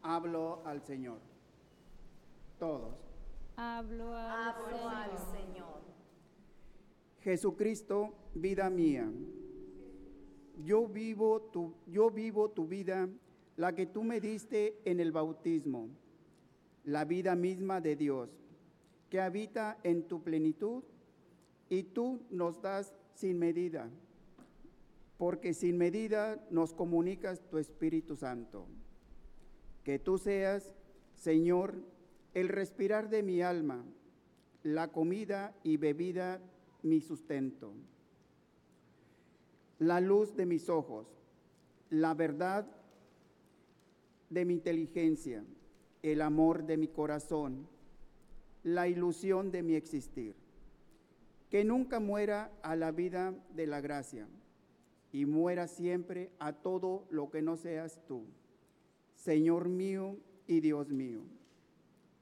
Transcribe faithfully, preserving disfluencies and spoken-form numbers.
Hablo al Señor. Todos. Hablo al Hablo Señor. al Señor. Jesucristo, vida mía. Yo vivo tu, yo vivo tu vida, la que tú me diste en el bautismo, la vida misma de Dios, que habita en tu plenitud, y tú nos das sin medida, porque sin medida nos comunicas tu Espíritu Santo. Que tú seas, Señor, el respirar de mi alma, la comida y bebida, mi sustento, la luz de mis ojos, la verdad de mi inteligencia, el amor de mi corazón, la ilusión de mi existir. Que nunca muera a la vida de la gracia y muera siempre a todo lo que no seas tú, Señor mío y Dios mío.